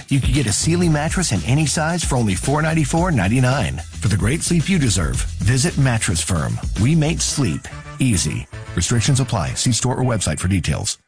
You can get a Sealy mattress in any size for only $494.99. For the great sleep you deserve, visit Mattress Firm. We make sleep easy. Restrictions apply. See store or website for details.